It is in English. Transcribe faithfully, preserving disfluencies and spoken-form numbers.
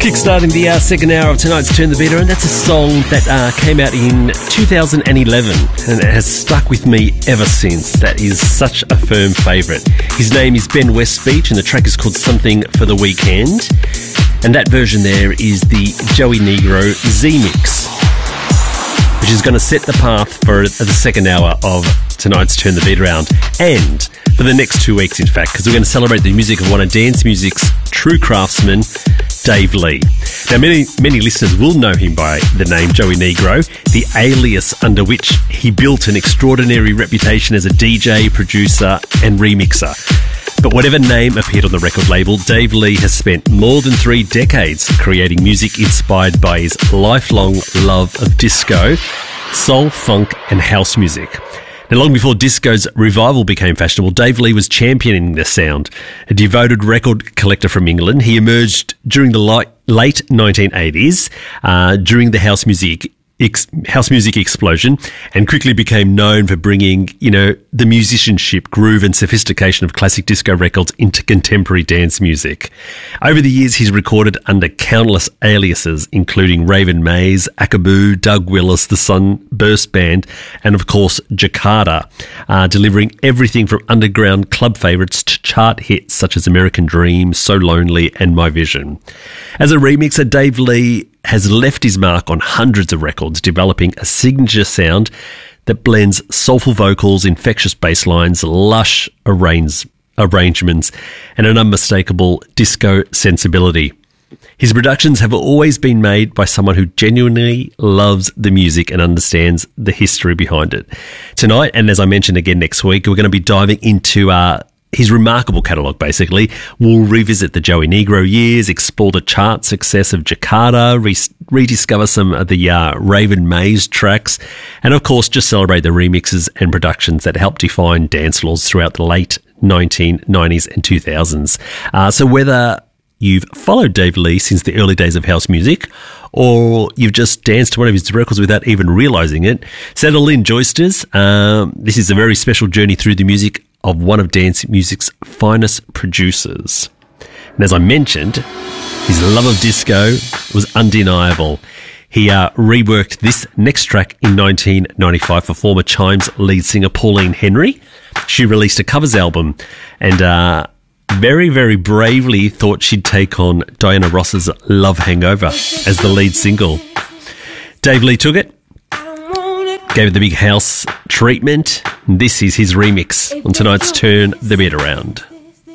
Kickstarting the uh, second hour of tonight's Turn the Beat Around. That's a song that uh, came out in two thousand eleven and it has stuck with me ever since. That is such a firm favourite. His name is Ben Westbeach and the track is called Something for the Weekend. And that version there is the Joey Negro Z-Mix, which is going to set the path for the second hour of tonight's Turn the Beat Around. And for the next two weeks, in fact, because we're going to celebrate the music of one of dance music's true craftsmen, Dave Lee. Now, many many listeners will know him by the name Joey Negro, the alias under which he built an extraordinary reputation as a D J, producer and remixer. But whatever name appeared on the record label, Dave Lee has spent more than three decades creating music inspired by his lifelong love of disco, soul, funk and house music. Now, long before disco's revival became fashionable, Dave Lee was championing the sound. A devoted record collector from England, he emerged during the light, late nineteen eighties, uh, during the house music Ex- house music explosion, and quickly became known for bringing, you know, the musicianship, groove and sophistication of classic disco records into contemporary dance music. Over the years, he's recorded under countless aliases, including Raven Mays, Akaboo, Doug Willis, the Sunburst Band, and of course, Jakarta, uh, delivering everything from underground club favourites to chart hits such as American Dream, So Lonely, and My Vision. As a remixer, Dave Lee has left his mark on hundreds of records, developing a signature sound that blends soulful vocals, infectious bass lines, lush arrange- arrangements, and an unmistakable disco sensibility. His productions have always been made by someone who genuinely loves the music and understands the history behind it. Tonight, and as I mentioned again next week, we're going to be diving into uh, his remarkable catalogue, basically. We'll revisit the Joey Negro years, explore the chart success of Jakarta, re- rediscover some of the uh, Raven Mays tracks, and of course just celebrate the remixes and productions that helped define dance floors throughout the late nineteen nineties and two thousands. Uh, so whether you've followed Dave Lee since the early days of house music, or you've just danced to one of his records without even realising it, settle in, Joysters. Um, this is a very special journey through the music of one of dance music's finest producers. And as I mentioned, his love of disco was undeniable. He uh, reworked this next track in nineteen ninety-five for former Chimes lead singer Pauline Henry. She released a covers album and uh, very, very bravely thought she'd take on Diana Ross's Love Hangover as the lead single. Dave Lee took it, gave it the big house treatment. This is his remix on tonight's Turn the Beat Around.